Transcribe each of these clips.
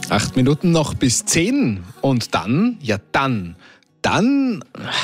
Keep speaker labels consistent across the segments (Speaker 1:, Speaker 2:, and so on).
Speaker 1: 8 Minuten noch bis 10 und dann bin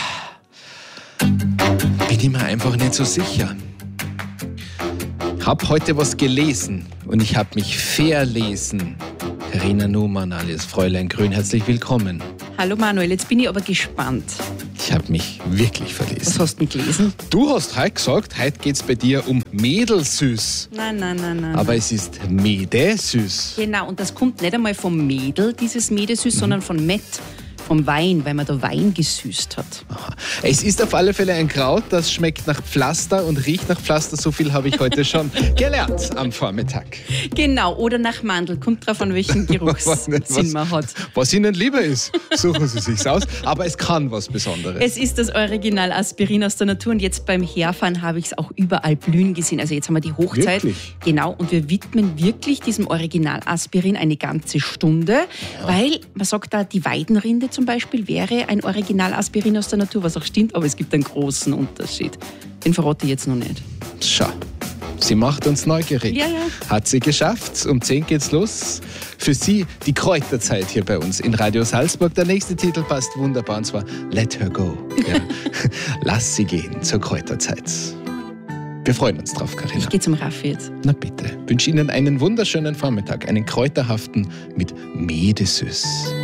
Speaker 1: ich mir einfach nicht so sicher. Ich habe heute was gelesen und ich habe mich verlesen. Carina Numann alias Fräulein Grün, herzlich willkommen.
Speaker 2: Hallo Manuel, jetzt bin ich aber gespannt.
Speaker 1: Ich habe mich wirklich verlesen.
Speaker 2: Was hast du denn gelesen?
Speaker 1: Du hast heute gesagt, heute geht es bei dir um Mädelsüß.
Speaker 2: Nein.
Speaker 1: Aber es ist Mädesüß.
Speaker 2: Genau, und das kommt nicht einmal vom Mädel, dieses Mädesüß, sondern von Met, vom Wein, weil man da Wein gesüßt hat.
Speaker 1: Aha. Es ist auf alle Fälle ein Kraut, das schmeckt nach Pflaster und riecht nach Pflaster. So viel habe ich heute schon gelernt am Vormittag.
Speaker 2: Genau, oder nach Mandel. Kommt drauf an, welchen Geruchssinn man hat.
Speaker 1: Was Ihnen lieber ist, suchen Sie sich's aus. Aber es kann was Besonderes.
Speaker 2: Es ist das Original Aspirin aus der Natur und jetzt beim Herfahren habe ich es auch überall blühen gesehen. Also jetzt haben wir die Hochzeit.
Speaker 1: Wirklich?
Speaker 2: Genau, und wir widmen wirklich diesem Original Aspirin eine ganze Stunde, weil man sagt da, die Weidenrinde zum Beispiel wäre ein Original Aspirin aus der Natur, was auch stimmt, aber es gibt einen großen Unterschied. Den verrate ich jetzt noch nicht.
Speaker 1: Schau, sie macht uns neugierig.
Speaker 2: Ja.
Speaker 1: Hat sie geschafft. Um 10 geht's los. Für Sie die Kräuterzeit hier bei uns in Radio Salzburg. Der nächste Titel passt wunderbar und zwar Let Her Go. Ja. Lass sie gehen zur Kräuterzeit. Wir freuen uns drauf, Carina.
Speaker 2: Ich gehe zum Raffi jetzt.
Speaker 1: Na bitte. Ich wünsche Ihnen einen wunderschönen Vormittag. Einen kräuterhaften mit Mädesüß.